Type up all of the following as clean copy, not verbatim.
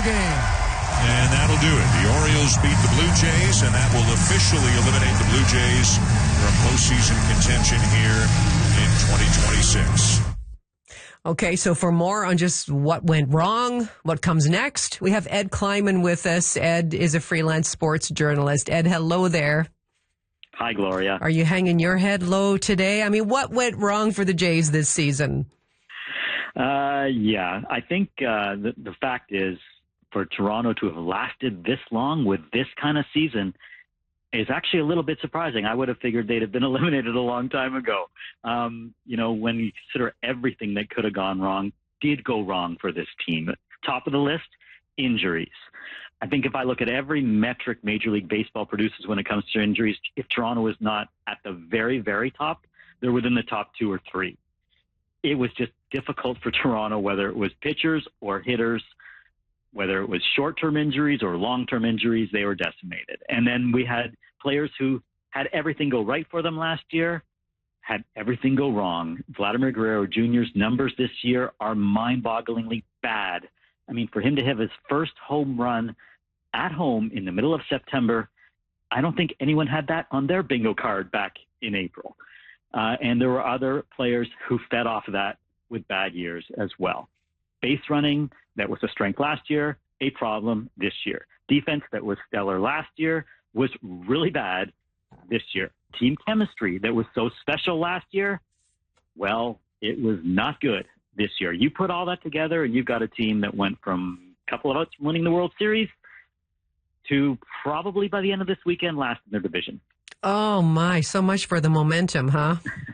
game. And that'll do it. The Orioles beat the Blue Jays, and that will officially eliminate the Blue Jays from postseason contention here in 2026. Okay, so for more on just what went wrong, what comes next, we have Ed Kleiman with us. Ed is a freelance sports journalist. Ed, hello there. Hi, Gloria. Are you hanging your head low today? I mean, what went wrong for the Jays this season? Yeah, I think the fact is for Toronto to have lasted this long with this kind of season is actually a little bit surprising. I would have figured they'd have been eliminated a long time ago. When you consider everything that could have gone wrong, did go wrong for this team. Top of the list, injuries. I think if I look at every metric Major League Baseball produces when it comes to injuries, if Toronto is not at the very, very top, they're within the top 2 or 3. It was just difficult for Toronto, whether it was pitchers or hitters, whether it was short-term injuries or long-term injuries, they were decimated. And then we had players who had everything go right for them last year, had everything go wrong. Vladimir Guerrero Jr.'s numbers this year are mind-bogglingly bad. I mean, for him to have his first home run at home in the middle of September, I don't think anyone had that on their bingo card back in April. And there were other players who fed off of that with bad years as well. Base running, that was a strength last year, a problem this year. Defense that was stellar last year was really bad this year. Team chemistry that was so special last year, well, it was not good this year. You put all that together and you've got a team that went from a couple of outs from winning the World Series to probably by the end of this weekend last in their division. Oh my, so much for the momentum, huh?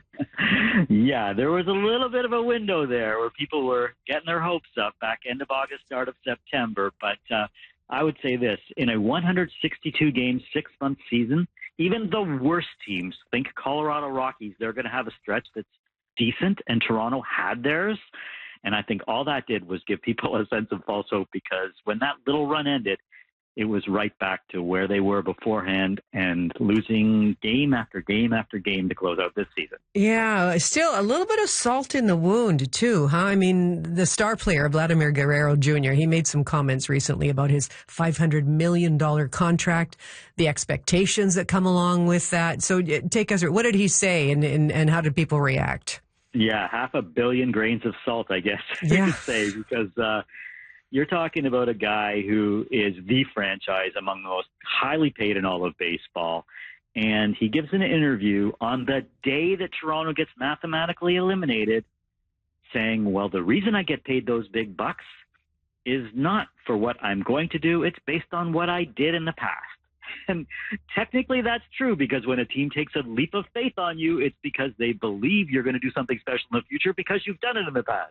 Yeah, there was a little bit of a window there where people were getting their hopes up back end of August, start of September. But I would say this, in a 162-game, 6-month season, even the worst teams, think Colorado Rockies, they're going to have a stretch that's decent, and Toronto had theirs. And I think all that did was give people a sense of false hope, because when that little run ended, it was right back to where they were beforehand and losing game after game after game to close out this season. Yeah, still a little bit of salt in the wound, too, huh? I mean, the star player, Vladimir Guerrero Jr., he made some comments recently about his $500 million contract, the expectations that come along with that. So take us through. What did he say and how did people react? Yeah, 500 million grains of salt, I guess you could say, because you're talking about a guy who is the franchise among the most highly paid in all of baseball. And he gives an interview on the day that Toronto gets mathematically eliminated saying, well, the reason I get paid those big bucks is not for what I'm going to do. It's based on what I did in the past. And technically that's true, because when a team takes a leap of faith on you, it's because they believe you're going to do something special in the future because you've done it in the past.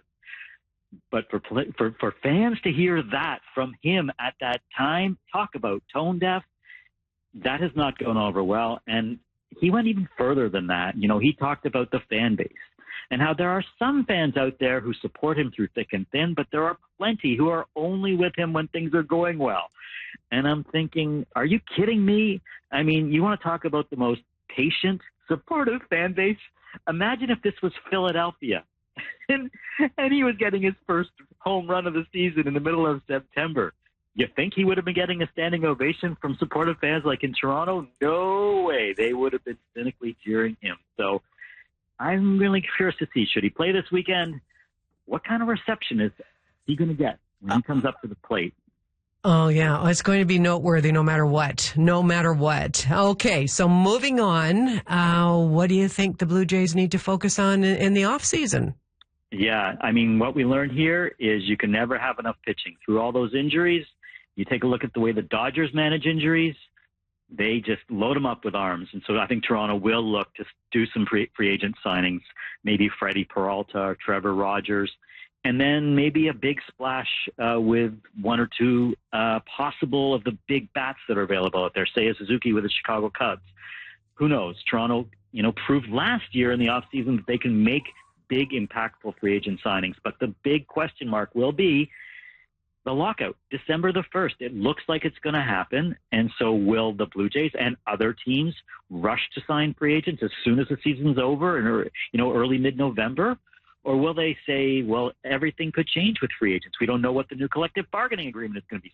But for fans to hear that from him at that time, talk about tone deaf, that has not gone over well. And he went even further than that. You know, he talked about the fan base and how there are some fans out there who support him through thick and thin, but there are plenty who are only with him when things are going well. And I'm thinking, are you kidding me? I mean, you want to talk about the most patient, supportive fan base? Imagine if this was Philadelphia. And he was getting his first home run of the season in the middle of September. You think he would have been getting a standing ovation from supportive fans like in Toronto? No way. They would have been cynically cheering him. So I'm really curious to see, should he play this weekend? What kind of reception is he going to get when he comes up to the plate? Oh, yeah. It's going to be noteworthy no matter what. No matter what. Okay, so moving on, what do you think the Blue Jays need to focus on in the offseason? Yeah, I mean, what we learned here is you can never have enough pitching. Through all those injuries, you take a look at the way the Dodgers manage injuries, they just load them up with arms. And so I think Toronto will look to do some free agent signings, maybe Freddie Peralta or Trevor Rogers, and then maybe a big splash with one or two possible of the big bats that are available out there, say a Suzuki with the Chicago Cubs. Who knows? Toronto, proved last year in the offseason that they can make big, impactful free agent signings. But the big question mark will be the lockout, December the 1st. It looks like it's going to happen. And so will the Blue Jays and other teams rush to sign free agents as soon as the season's over and, early mid-November? Or will they say, well, everything could change with free agents. We don't know what the new collective bargaining agreement is going to be